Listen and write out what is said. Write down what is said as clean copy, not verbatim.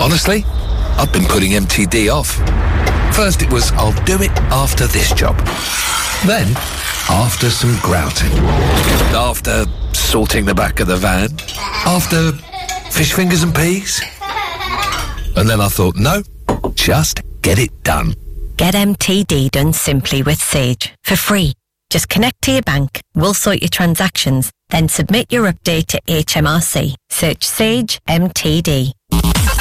Honestly, I've been putting MTD off. First it was, I'll do it after this job. Then, after some grouting. After sorting the back of the van. After fish fingers and peas. And then I thought, no, just get it done. Get MTD done simply with Sage, for free. Just connect to your bank, we'll sort your transactions, then submit your update to HMRC. Search Sage MTD.